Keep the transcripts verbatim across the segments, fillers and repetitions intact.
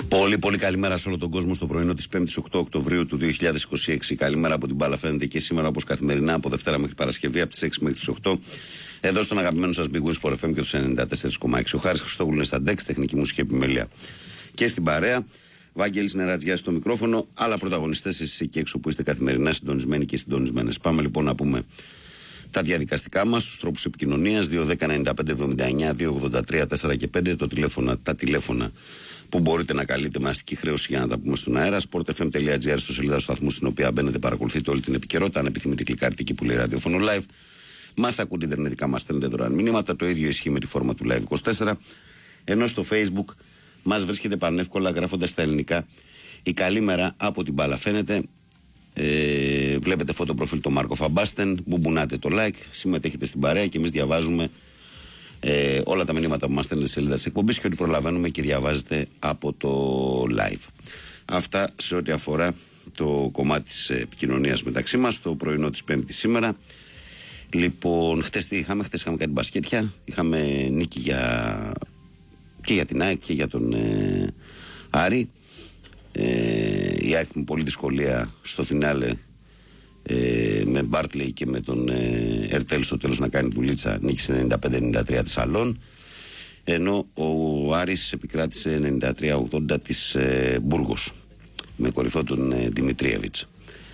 Πολύ πολύ καλημέρα σε όλο τον κόσμο στο πρωινό της πέμπτης οκτώ Οκτωβρίου του δύο χιλιάδες είκοσι έξι. Καλημέρα από την μπάλα φαίνεται και σήμερα όπως καθημερινά από Δευτέρα μέχρι Παρασκευή από τις έξι μέχρι τις οκτώ. Εδώ στον αγαπημένο σας Big Win Sport εφ εμ και τους ενενήντα τέσσερα κόμμα έξι. Ο Χάρης Χριστόγλου είναι στα ντεξ, τεχνική μουσική επιμέλεια και στην παρέα. Βάγγελης Νερατζιάς στο μικρόφωνο, αλλά πρωταγωνιστές εσείς εκεί έξω που είστε καθημερινά συντονισμένοι και συντονισμένες. Πάμε λοιπόν να πούμε τα διαδικαστικά μας, τους τρόπους επικοινωνίας: δύο δέκα ενενήντα πέντε εβδομήντα εννιά δύο ογδόντα τρία τέσσερα και πέντε, το τηλέφωνα, τα τηλέφωνα που μπορείτε να καλείτε με αστική χρέωση για να τα πούμε στον αέρα. sportfm.gr στο σελίδα του σταθμού στην οποία μπαίνετε, παρακολουθείτε όλη την επικαιρότητα. Αν επιθυμείτε, κλικάρετε εκεί που λέει ραδιόφωνο live. Μας ακούτε ιντερνετικά, μας στέλνετε δωρεάν μηνύματα. Το ίδιο ισχύει με τη φόρμα του Live είκοσι τέσσερα. Ενώ στο Facebook μας βρίσκεται πανεύκολα γράφοντας στα ελληνικά η καλήμερα από την μπάλα φαίνεται. Ε, βλέπετε φωτοπροφίλ το Μάρκο Φαμπάστεν, μπουμπουνάτε το like, συμμετέχετε στην παρέα και εμείς διαβάζουμε ε, όλα τα μηνύματα που μας στέλνετε στη σελίδα της εκπομπής και ό,τι προλαβαίνουμε και διαβάζετε από το live. Αυτά σε ό,τι αφορά το κομμάτι της επικοινωνίας μεταξύ μας, το πρωινό της Πέμπτης σήμερα. Λοιπόν, χτες τι είχαμε, χτες είχαμε κάτι μπασκέτια, είχαμε νίκη για, και για την ΑΕΚ και για τον ε, Άρη. Ε, η ΑΕΚ με πολλή δυσκολία στο φινάλε ε, με Μπάρτλεϊ και με τον ε, Ερτέλ στο τέλος να κάνει δουλίτσα, νίκησε ενενήντα πέντε ενενήντα τρία της Αλών, ενώ ο Άρης επικράτησε ενενήντα τρία ογδόντα της ε, Μπούργος με κορυφό τον ε, Δημητρίεβιτς.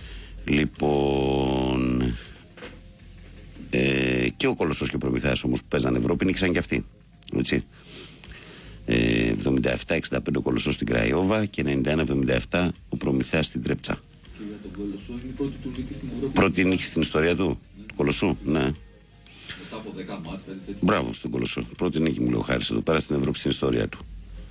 Λοιπόν, ε, και ο Κολοσσός και ο Προμηθέας όμως που παίζανε Ευρώπη νίκησαν και αυτοί, έτσι. εβδομήντα επτά εξήντα πέντε ο Κολοσσός στην Κραϊόβα και ενενήντα ένα εβδομήντα επτά ο Προμηθέας στην Τρέπτσα. Και για τον Κολοσσό είναι η πρώτη του νίκη στην Ευρώπη. Πρώτη νίκη στην ιστορία του, ναι. Του Κολοσσού, ναι. Μετά από δέκα μάτς, τέτοιο. Μπράβο στον Κολοσσό. Πρώτη νίκη μου λέει ο Χάρης εδώ πέρα στην Ευρώπη στην ιστορία του.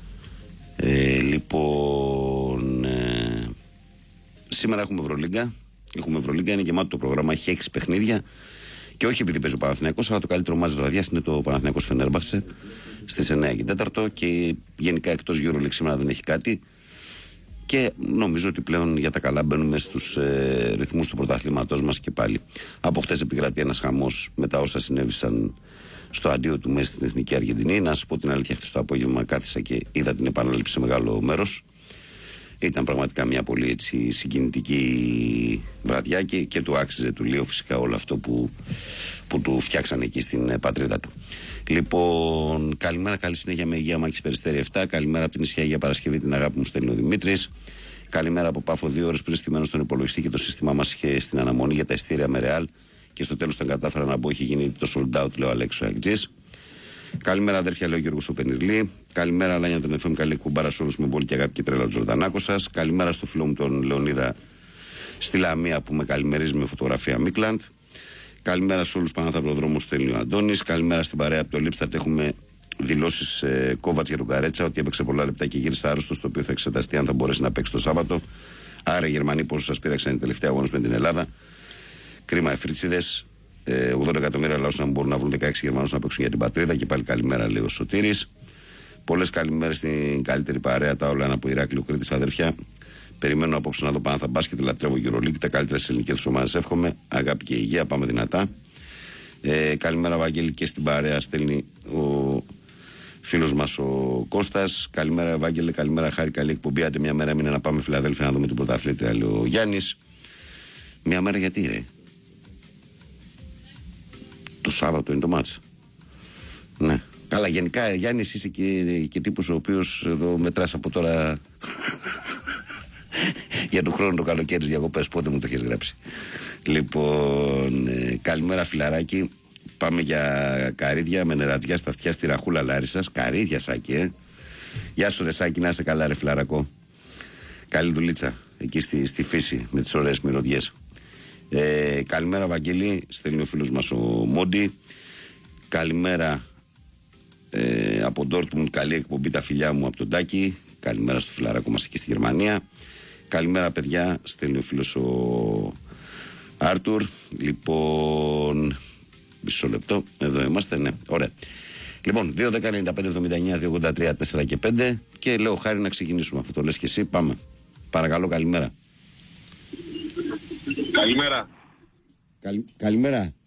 Ε, λοιπόν, ε, σήμερα έχουμε Ευρωλίγκα. Έχουμε Ευρωλίγκα, είναι γεμάτο το πρόγραμμα, έχει έξι παιχνίδια. Και όχι επειδή παίζει ο Παναθηναϊκός, αλλά το καλύτερο μάτς της βραδιάς είναι το Παναθηναϊκός Φενέρμπαχτσε στις εννιά και τέσσερα και γενικά εκτός EuroLeague σήμερα δεν έχει κάτι. Και νομίζω ότι πλέον για τα καλά μπαίνουμε στους ε, ρυθμούς του πρωταθλήματός μας και πάλι. Από χτες επικρατεί ένας χαμός με τα όσα συνέβησαν στο αντίο του Μέση στην Εθνική Αργεντινή. Να σου πω την αλήθεια, χτες το απόγευμα κάθισα και είδα την επανάληψη σε μεγάλο μέρος. Ήταν πραγματικά μια πολύ έτσι συγκινητική βραδιά και, και του άξιζε του Λίο φυσικά όλο αυτό που, που του φτιάξανε εκεί στην πατρίδα του. Λοιπόν, καλημέρα, καλή συνέχεια με υγεία Μάκης Περιστέρη επτά. Καλημέρα από την Ισχυά για Παρασκευή, την αγάπη μου στέλνει ο Δημήτρης. Καλημέρα από Πάφο, δύο ώρες πριν στημένο στον υπολογιστή και το σύστημά μας είχε στην αναμονή για τα ειστήρια με Ρεάλ και στο τέλος τον κατάφερα να μπω, είχε γίνει το sold out, λέω Αλέξο Αγτζής. Καλημέρα αδέρφια, λέει ο Γιώργος ο Πενιρλή. Καλημέρα Λάνια τον εφ εμ, καλή κουμπάρα σε όλους με πολύ και αγάπη και τρέλα του Ζορδανάκο σας. Καλημέρα στο φίλο μου τον Λεωνίδα στη Λαμία που με καλημερίζει με φωτογραφία Μίκλαντ. Καλημέρα σε όλους του Παναθαπροδρόμου, στέλνει ο Αντώνης. Καλημέρα στην παρέα από το Λίπστατ. Έχουμε δηλώσεις ε, Κόβατς για τον Καρέτσα ότι έπαιξε πολλά λεπτά και γύρισε άρρωστο, το οποίο θα εξεταστεί αν θα μπορέσει να παίξει το Σάββατο. Άρα οι Γερμανοί πόσο σας πήραξαν οι τελευταίοι αγώνες με την Ελλάδα. Κρίμα εφρίτσιδες. Ε, ογδόντα εκατομμύρια λαούς να μπορούν να βρουν δεκαέξι Γερμανούς να παίξουν για την πατρίδα. Και πάλι καλημέρα, λέει ο Σωτήρης. Πολλές καλημέρες στην καλύτερη παρέα, τα όλα από Ηράκλειο Κρήτης, αδερφιά. Περιμένω απόψε να δω Πάναθα μπάσκετ, λατρεύω EuroLeague, τα καλύτερα στις ελληνικές ομάδες εύχομαι. Αγάπη και υγεία, πάμε δυνατά. Ε, καλημέρα, Βαγγέλη, και στην παρέα στέλνει ο φίλος μας ο Κώστας. Καλημέρα, Ευάγγελε, καλημέρα, Χάρη, καλή εκπομπή. Άντε μια μέρα έμεινε να πάμε Φιλαδέλφια να δούμε την πρωταθλήτρια, λέει ο Γιάννης. Μια μέρα γιατί, ρε? Το Σάββατο είναι το μάτς. Ναι. Καλά, γενικά Γιάννη, είσαι και, και τύπος ο οποίος εδώ μετράς από τώρα για του χρόνου το καλοκαίρι διακοπές. Πότε μου το έχεις γράψει? Λοιπόν, ε, καλημέρα φιλαράκι. Πάμε για καρύδια με νερατζιά στα αυτιά στη Ραχούλα Λάρισσας. Καρύδια, Σάκη, ε. Γεια σου, ρε Σάκη, να είσαι καλά, ρε φιλαρακό. Καλή δουλίτσα εκεί στη, στη φύση με τις ωραίες μυρωδιές. Ε, καλημέρα, Βαγγέλη, στέλνει ο φίλος μας ο Μόντι. Καλημέρα ε, από Ντόρτμουντ, καλή εκπομπή τα φιλιά μου από τον Τάκη. Καλημέρα στο φιλαράκο μας εκεί στη Γερμανία. Καλημέρα, παιδιά, στέλνει ο φίλος ο Άρτουρ. Λοιπόν, μισό λεπτό, εδώ είμαστε, ναι, ωραία. Λοιπόν, δύο δέκα ενενήντα πέντε εβδομήντα εννιά δύο ογδόντα τρία τέσσερα και πέντε και λέω Χάρη να ξεκινήσουμε, αφού το λες και εσύ, πάμε. Παρακαλώ, καλημέρα. Καλημέρα. Καλη, καλημέρα.